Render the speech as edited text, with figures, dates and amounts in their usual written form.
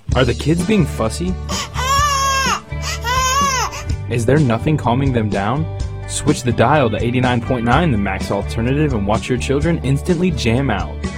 Are the kids being fussy? Is there nothing calming them down? Switch the dial to 89.9, the Max Alternative, and watch your children instantly jam out.